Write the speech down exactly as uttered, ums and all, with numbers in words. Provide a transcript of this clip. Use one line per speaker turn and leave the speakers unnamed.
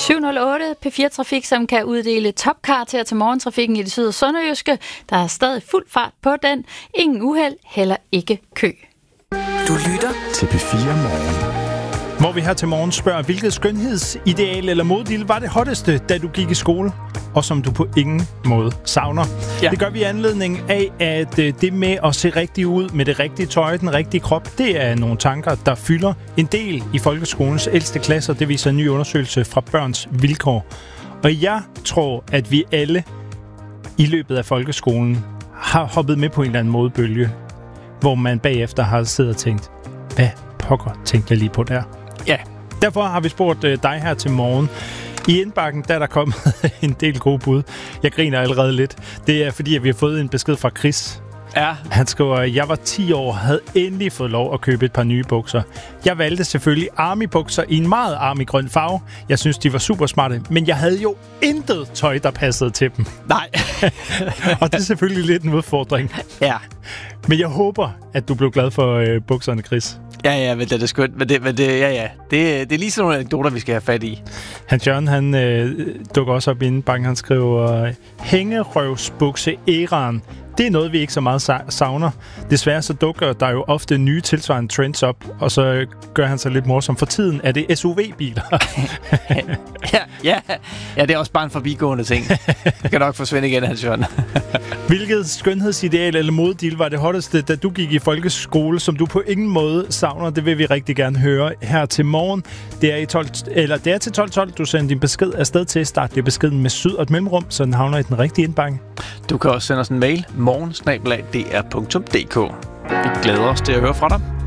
syv nul otte P fire Trafik, som kan uddele topkarakter til morgentrafikken i det syd- og sønderjyske. Der er stadig fuld fart på den. Ingen uheld, heller ikke kø.
Du lytter
til P fire Morgen. Hvor vi her til morgen spørger, hvilket skønhedsideal eller model var det hotteste, da du gik i skole, og som du på ingen måde savner. Ja. Det gør vi i anledning af, at det med at se rigtig ud med det rigtige tøj, den rigtige krop, det er nogle tanker, der fylder en del i folkeskolens ældste klasser. Det viser en ny undersøgelse fra Børns Vilkår. Og jeg tror, at vi alle i løbet af folkeskolen har hoppet med på en eller anden modebølge, hvor man bagefter har siddet og tænkt, hvad pokker tænkte jeg lige på der? Ja, derfor har vi spurgt øh, dig her til morgen. I indbakken, der er der kommet en del gode bud. Jeg griner allerede lidt. Det er fordi, at vi har fået en besked fra Chris.
Ja.
Han skriver, jeg var ti år og havde endelig fået lov at købe et par nye bukser. Jeg valgte selvfølgelig Army-bukser i en meget Army-grøn farve. Jeg synes, de var super smarte, men jeg havde jo intet tøj, der passede til dem.
Nej.
Og det er selvfølgelig lidt en udfordring.
Ja.
Men jeg håber, at du blev glad for øh, bukserne, Chris.
Ja, ja, men det er skønt. Men det, men det, ja, ja. Det, det er lige sådan nogle anekdoter, vi skal have fat i.
Hans Jørgen, han øh, dukker også op inden banken. Han skriver, hængerøvsbukse-æraen. Det er noget, vi ikke så meget savner. Desværre så dukker der jo ofte nye tilsvarende trends op, og så gør han sig lidt morsom. For tiden er det S U V-biler.
ja, ja. ja, det er også bare en forbigående ting. Det kan nok forsvinde igen, Hans Jørgen.
Hvilket skønhedsideal eller modedil var det hotteste, da du gik i folkeskole, som du på ingen måde savner? Det vil vi rigtig gerne høre her til morgen. Det er, i tolv, eller det er til tolv tolv, du sender din besked afsted til. Start det beskeden med syd og et mellemrum, så den havner i den rigtige indbakke.
Du kan også sende os en mail, morgen snabel-a d r punktum d k. Vi glæder os til at høre fra dig.